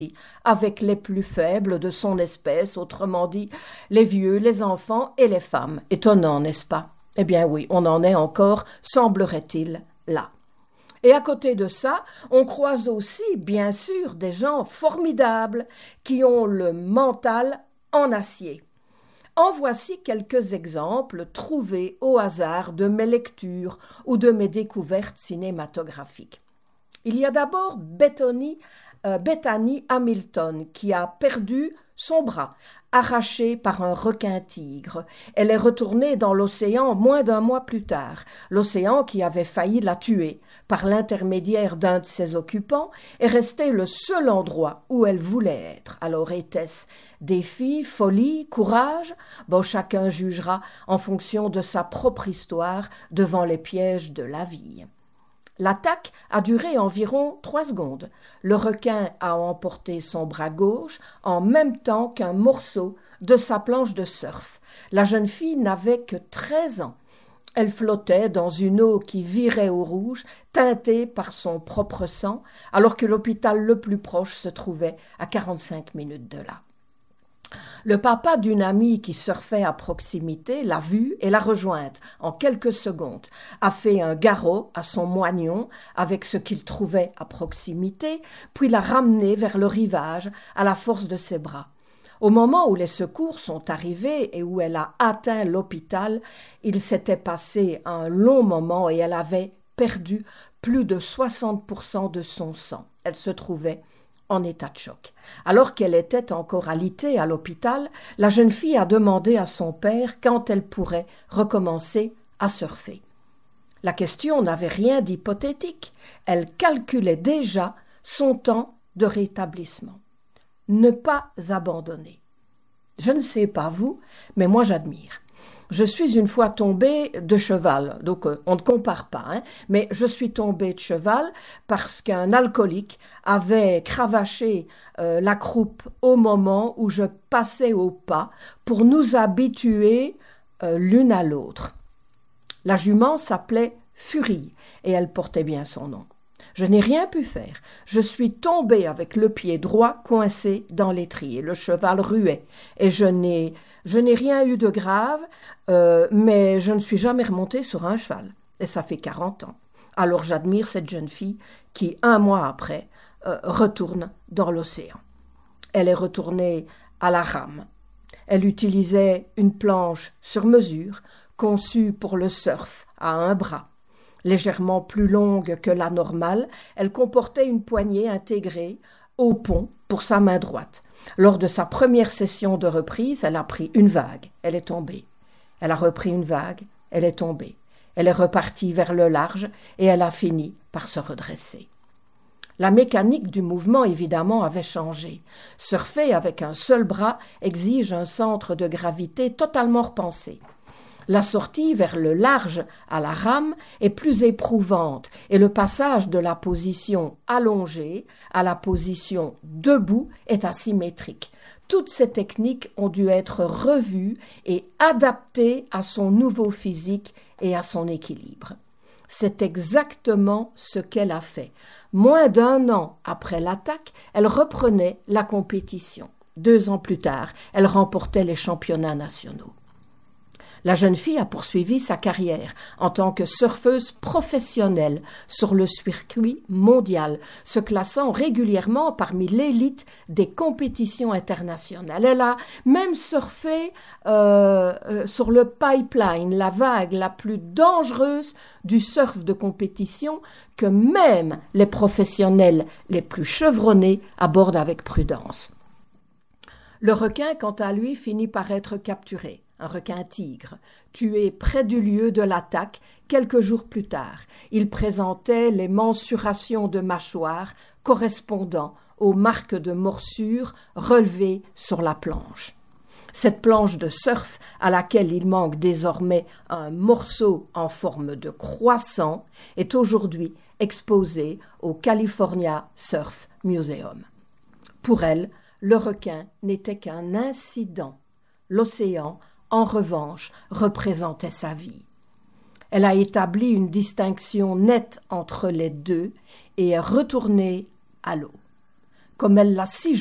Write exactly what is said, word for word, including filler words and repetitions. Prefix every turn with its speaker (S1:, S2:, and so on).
S1: avec les plus faibles de son espèce, autrement dit, les vieux, les enfants et les femmes. Étonnant, n'est-ce pas? Eh bien oui, on en est encore, semblerait-il, là. Et à côté de ça, on croise aussi, bien sûr, des gens formidables qui ont le mental en acier. En voici quelques exemples trouvés au hasard de mes lectures ou de mes découvertes cinématographiques. Il y a d'abord Bethany, euh, Bethany Hamilton qui a perdu son bras, arraché par un requin-tigre. Elle est retournée dans l'océan moins d'un mois plus tard, l'océan qui avait failli la tuer. Par l'intermédiaire d'un de ses occupants, est resté le seul endroit où elle voulait être. Alors était-ce défi, folie, courage? Bon, chacun jugera en fonction de sa propre histoire devant les pièges de la vie. L'attaque a duré environ trois secondes. Le requin a emporté son bras gauche en même temps qu'un morceau de sa planche de surf. La jeune fille n'avait que treize ans. Elle flottait dans une eau qui virait au rouge, teintée par son propre sang, alors que l'hôpital le plus proche se trouvait à quarante-cinq minutes de là. Le papa d'une amie qui surfait à proximité l'a vue et l'a rejointe en quelques secondes, a fait un garrot à son moignon avec ce qu'il trouvait à proximité, puis l'a ramené vers le rivage à la force de ses bras. Au moment où les secours sont arrivés et où elle a atteint l'hôpital, il s'était passé un long moment et elle avait perdu plus de soixante pour cent de son sang. Elle se trouvait en état de choc. Alors qu'elle était encore alitée à l'hôpital, la jeune fille a demandé à son père quand elle pourrait recommencer à surfer. La question n'avait rien d'hypothétique. Elle calculait déjà son temps de rétablissement. Ne pas abandonner. Je ne sais pas vous, mais moi j'admire. Je suis une fois tombée de cheval, donc euh, on ne compare pas, hein, mais je suis tombée de cheval parce qu'un alcoolique avait cravaché euh, la croupe au moment où je passais au pas pour nous habituer euh, l'une à l'autre. La jument s'appelait Furie et elle portait bien son nom. Je n'ai rien pu faire. Je suis tombée avec le pied droit coincé dans l'étrier. Le cheval ruait et je n'ai, je n'ai rien eu de grave, euh, mais je ne suis jamais remontée sur un cheval. Et ça fait quarante ans. Alors j'admire cette jeune fille qui, un mois après, euh, retourne dans l'océan. Elle est retournée à la rame. Elle utilisait une planche sur mesure, conçue pour le surf à un bras. Légèrement plus longue que la normale, elle comportait une poignée intégrée au pont pour sa main droite. Lors de sa première session de reprise, elle a pris une vague, elle est tombée. Elle a repris une vague, elle est tombée. Elle est repartie vers le large et elle a fini par se redresser. La mécanique du mouvement, évidemment, avait changé. Surfer avec un seul bras exige un centre de gravité totalement repensé. La sortie vers le large à la rame est plus éprouvante et le passage de la position allongée à la position debout est asymétrique. Toutes ces techniques ont dû être revues et adaptées à son nouveau physique et à son équilibre. C'est exactement ce qu'elle a fait. Moins d'un an après l'attaque, elle reprenait la compétition. Deux ans plus tard, elle remportait les championnats nationaux. La jeune fille a poursuivi sa carrière en tant que surfeuse professionnelle sur le circuit mondial, se classant régulièrement parmi l'élite des compétitions internationales. Elle a même surfé euh, euh, sur le pipeline, la vague la plus dangereuse du surf de compétition que même les professionnels les plus chevronnés abordent avec prudence. Le requin, quant à lui, finit par être capturé. Un requin-tigre, tué près du lieu de l'attaque quelques jours plus tard. Il présentait les mensurations de mâchoire correspondant aux marques de morsure relevées sur la planche. Cette planche de surf, à laquelle il manque désormais un morceau en forme de croissant, est aujourd'hui exposée au California Surf Museum. Pour elle, le requin n'était qu'un incident. L'océan, en revanche, représentait sa vie. Elle a établi une distinction nette entre les deux et est retournée à l'eau. comme elle l'a si